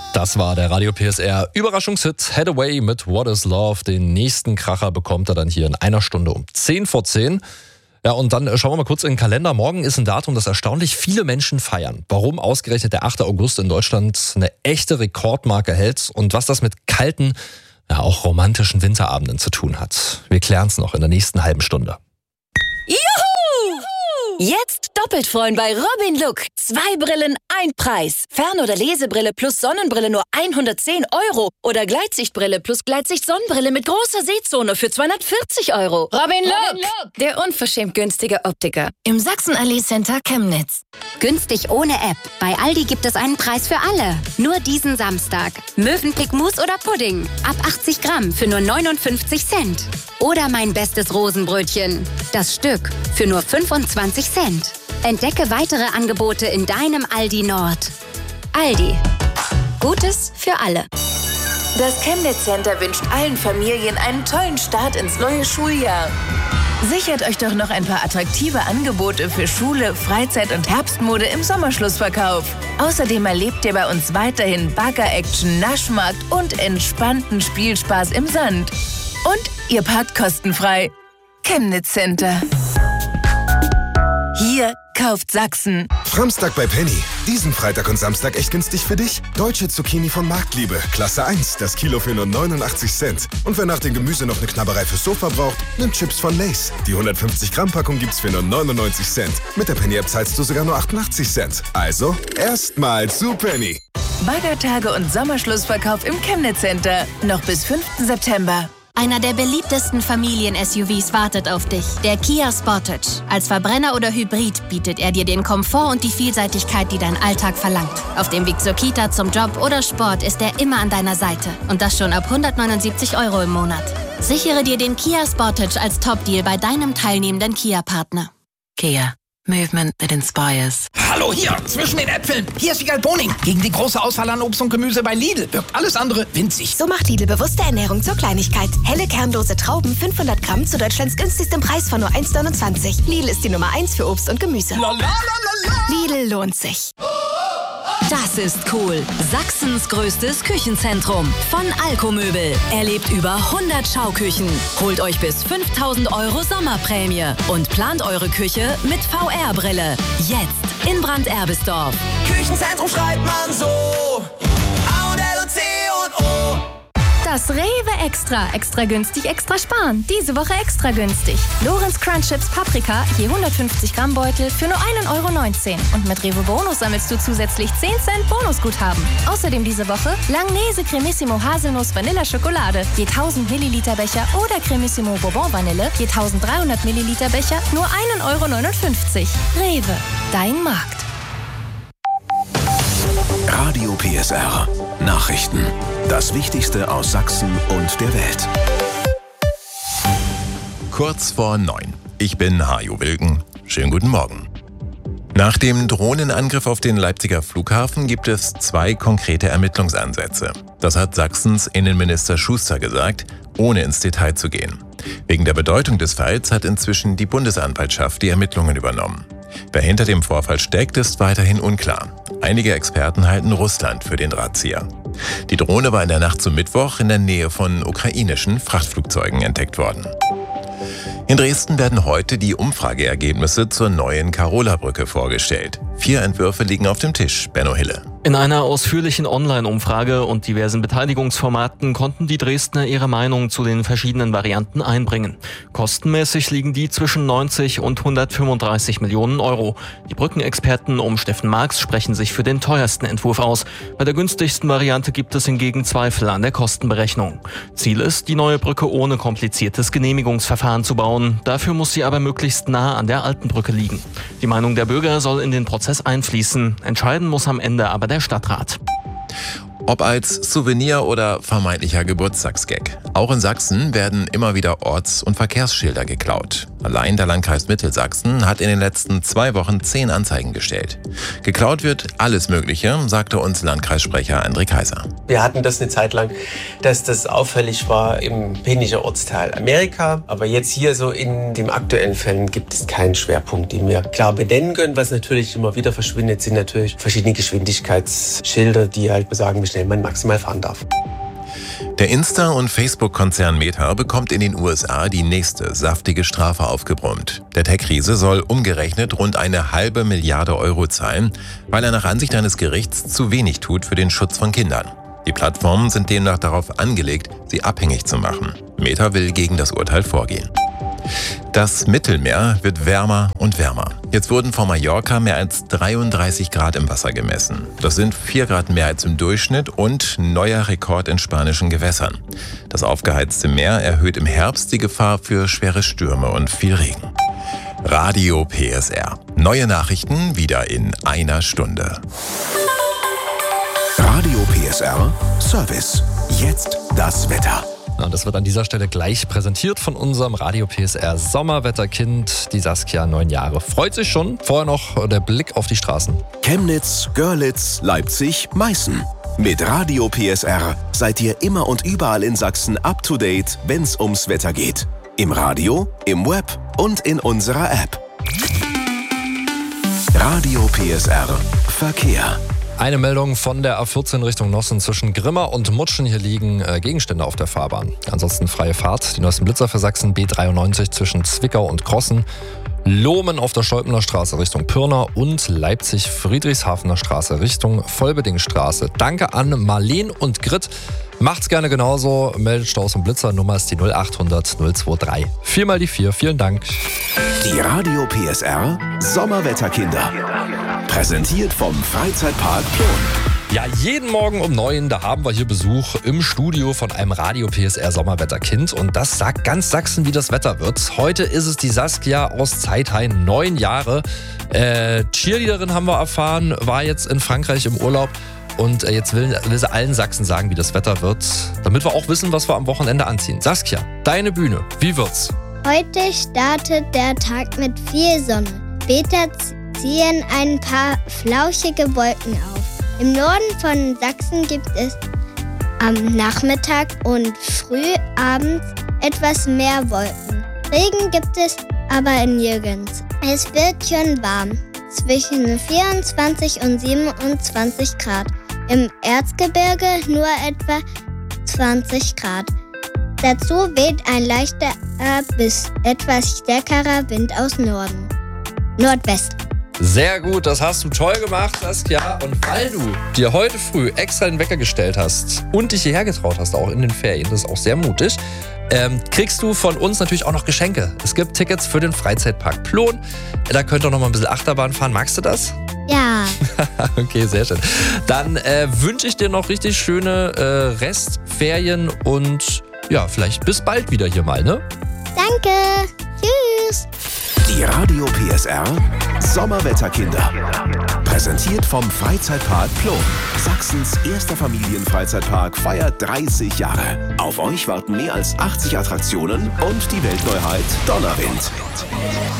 Das war der Radio PSR Überraschungshit Head Away mit What is Love. Den nächsten Kracher bekommt er dann hier in einer Stunde um 10 vor 10. Ja, und dann schauen wir mal kurz in den Kalender. Morgen ist ein Datum, das erstaunlich viele Menschen feiern. Warum ausgerechnet der 8. August in Deutschland eine echte Rekordmarke hält und was das mit kalten, ja auch romantischen Winterabenden zu tun hat. Wir klären es noch in der nächsten halben Stunde. Juhu! Jetzt doppelt freuen bei Robin Look. 2 Brillen, 1 Preis. Fern- oder Lesebrille plus Sonnenbrille nur 110 €. Oder Gleitsichtbrille plus Gleitsicht-Sonnenbrille mit großer Sehzone für 240 €. Robin Look, der unverschämt günstige Optiker. Im Sachsenallee Center Chemnitz. Günstig ohne App. Bei Aldi gibt es einen Preis für alle. Nur diesen Samstag. Mövenpick Mousse oder Pudding. Ab 80 Gramm für nur 59 Cent. Oder mein bestes Rosenbrötchen. Das Stück für nur 25 Cent. Entdecke weitere Angebote in deinem Aldi Nord. Aldi. Gutes für alle. Das Chemnitz Center wünscht allen Familien einen tollen Start ins neue Schuljahr. Sichert euch doch noch ein paar attraktive Angebote für Schule, Freizeit und Herbstmode im Sommerschlussverkauf. Außerdem erlebt ihr bei uns weiterhin Bagger-Action, Naschmarkt und entspannten Spielspaß im Sand. Und ihr parkt kostenfrei. Chemnitz Center. Hier kauft Sachsen. Samstag bei Penny. Diesen Freitag und Samstag echt günstig für dich. Deutsche Zucchini von Marktliebe. Klasse 1. Das Kilo für nur 89 Cent. Und wer nach dem Gemüse noch eine Knabberei fürs Sofa braucht, nimmt Chips von Lay's. Die 150 Gramm Packung gibt's für nur 99 Cent. Mit der Penny-App zahlst du sogar nur 88 Cent. Also, erstmal zu Penny. Baggertage und Sommerschlussverkauf im Chemnitz Center. Noch bis 5. September. Einer der beliebtesten Familien-SUVs wartet auf dich, der Kia Sportage. Als Verbrenner oder Hybrid bietet er dir den Komfort und die Vielseitigkeit, die dein Alltag verlangt. Auf dem Weg zur Kita, zum Job oder Sport ist er immer an deiner Seite. Und das schon ab 179 € im Monat. Sichere dir den Kia Sportage als Top-Deal bei deinem teilnehmenden Kia-Partner. Kia. Movement that inspires. Hallo hier, zwischen den Äpfeln. Hier ist Wiegald Boning. Gegen die große Auswahl an Obst und Gemüse bei Lidl wirkt alles andere winzig. So macht Lidl bewusste Ernährung zur Kleinigkeit. Helle, kernlose Trauben, 500 Gramm zu Deutschlands günstigstem Preis von nur 1,29. Lidl ist die Nummer 1 für Obst und Gemüse. Lidl lohnt sich. Das ist cool. Sachsens größtes Küchenzentrum. Von Alkomöbel. Erlebt über 100 Schauküchen. Holt euch bis 5.000 € Sommerprämie. Und plant eure Küche mit VR-Brille. Jetzt in Brand-Erbisdorf. Küchenzentrum schreibt man so. A-L-O-C und O. Das Rewe Extra. Extra günstig, extra sparen. Diese Woche extra günstig. Lorenz Crunch Chips Paprika, je 150 Gramm Beutel für nur 1,19 €. Und mit Rewe Bonus sammelst du zusätzlich 10 Cent Bonusguthaben. Außerdem diese Woche Langnese Cremissimo Haselnuss Vanilla Schokolade, je 1000 Milliliter Becher oder Cremissimo Bourbon Vanille, je 1300 Milliliter Becher, nur 1,59 €. Rewe, dein Markt. Radio PSR. Nachrichten. Das Wichtigste aus Sachsen und der Welt. Kurz vor 9. Ich bin Hajo Wilken. Schönen guten Morgen. Nach dem Drohnenangriff auf den Leipziger Flughafen gibt es 2 konkrete Ermittlungsansätze. Das hat Sachsens Innenminister Schuster gesagt, ohne ins Detail zu gehen. Wegen der Bedeutung des Falls hat inzwischen die Bundesanwaltschaft die Ermittlungen übernommen. Wer hinter dem Vorfall steckt, ist weiterhin unklar. Einige Experten halten Russland für den Drahtzieher. Die Drohne war in der Nacht zum Mittwoch in der Nähe von ukrainischen Frachtflugzeugen entdeckt worden. In Dresden werden heute die Umfrageergebnisse zur neuen Karola-Brücke vorgestellt. 4 Entwürfe liegen auf dem Tisch. Benno Hille. In einer ausführlichen Online-Umfrage und diversen Beteiligungsformaten konnten die Dresdner ihre Meinung zu den verschiedenen Varianten einbringen. Kostenmäßig liegen die zwischen 90 und 135 Millionen €. Die Brückenexperten um Steffen Marx sprechen sich für den teuersten Entwurf aus. Bei der günstigsten Variante gibt es hingegen Zweifel an der Kostenberechnung. Ziel ist, die neue Brücke ohne kompliziertes Genehmigungsverfahren zu bauen. Dafür muss sie aber möglichst nah an der alten Brücke liegen. Die Meinung der Bürger soll in den Prozess einfließen. Entscheiden muss am Ende aber der Stadtrat. Ob als Souvenir oder vermeintlicher Geburtstagsgag. Auch in Sachsen werden immer wieder Orts- und Verkehrsschilder geklaut. Allein der Landkreis Mittelsachsen hat in den letzten 2 Wochen 10 Anzeigen gestellt. Geklaut wird alles Mögliche, sagte uns Landkreissprecher André Kaiser. Wir hatten das eine Zeit lang, dass das auffällig war im Penicher Ortsteil Amerika. Aber jetzt hier so in den aktuellen Fällen gibt es keinen Schwerpunkt, den wir klar benennen können. Was natürlich immer wieder verschwindet, sind natürlich verschiedene Geschwindigkeitsschilder, die halt besagen, wie schnell schnell man maximal fahren darf. Der Insta- und Facebook-Konzern Meta bekommt in den USA die nächste saftige Strafe aufgebrummt. Der Tech-Riese soll umgerechnet rund 1,5 Milliarde Euro zahlen, weil er nach Ansicht eines Gerichts zu wenig tut für den Schutz von Kindern. Die Plattformen sind demnach darauf angelegt, sie abhängig zu machen. Meta will gegen das Urteil vorgehen. Das Mittelmeer wird wärmer und wärmer. Jetzt wurden vor Mallorca mehr als 33 Grad im Wasser gemessen. Das sind 4 Grad mehr als im Durchschnitt und neuer Rekord in spanischen Gewässern. Das aufgeheizte Meer erhöht im Herbst die Gefahr für schwere Stürme und viel Regen. Radio PSR. Neue Nachrichten wieder in einer Stunde. Radio PSR Service. Jetzt das Wetter. Und das wird an dieser Stelle gleich präsentiert von unserem Radio PSR Sommerwetterkind. Die Saskia, 9 Jahre. Freut sich schon. Vorher noch der Blick auf die Straßen. Chemnitz, Görlitz, Leipzig, Meißen. Mit Radio PSR seid ihr immer und überall in Sachsen up to date, wenn's ums Wetter geht. Im Radio, im Web und in unserer App. Radio PSR Verkehr. Eine Meldung von der A14 Richtung Nossen zwischen Grimma und Mutschen. Hier liegen Gegenstände auf der Fahrbahn. Ansonsten freie Fahrt. Die neuesten Blitzer für Sachsen B93 zwischen Zwickau und Krossen. Lohmen auf der Stolpener Straße Richtung Pirna und Leipzig-Friedrichshafener Straße Richtung Vollbedingstraße. Danke an Marleen und Grit. Macht's gerne genauso. Meldet Staus und Blitzer. Nummer ist die 0800 023. 4 mal die 4. Vielen Dank. Die Radio PSR Sommerwetterkinder. Präsentiert vom Freizeitpark Plon. Ja, jeden Morgen um 9, da haben wir hier Besuch im Studio von einem Radio PSR Sommerwetterkind. Und das sagt ganz Sachsen, wie das Wetter wird. Heute ist es die Saskia aus Zeithain, 9 Jahre. Cheerleaderin haben wir erfahren, war jetzt in Frankreich im Urlaub. Und jetzt will sie allen Sachsen sagen, wie das Wetter wird, damit wir auch wissen, was wir am Wochenende anziehen. Saskia, deine Bühne, wie wird's? Heute startet der Tag mit viel Sonne. Später ziehen ein paar flauschige Wolken auf. Im Norden von Sachsen gibt es am Nachmittag und früh abends etwas mehr Wolken. Regen gibt es aber nirgends. Es wird schon warm, zwischen 24 und 27 Grad. Im Erzgebirge nur etwa 20 Grad. Dazu weht ein leichter bis etwas stärkerer Wind aus Norden. Nordwest. Sehr gut, das hast du toll gemacht, Saskia. Und weil du dir heute früh extra den Wecker gestellt hast und dich hierher getraut hast, auch in den Ferien, das ist auch sehr mutig, kriegst du von uns natürlich auch noch Geschenke. Es gibt Tickets für den Freizeitpark Plon. Da könnt ihr noch mal ein bisschen Achterbahn fahren. Magst du das? Ja. Okay, sehr schön. Dann wünsche ich dir noch richtig schöne Restferien und ja, vielleicht bis bald wieder hier mal, ne? Danke. Tschüss. Die Radio PSR Sommerwetterkinder. Präsentiert vom Freizeitpark Plon. Sachsens erster Familienfreizeitpark feiert 30 Jahre. Auf euch warten mehr als 80 Attraktionen und die Weltneuheit Donnerwind.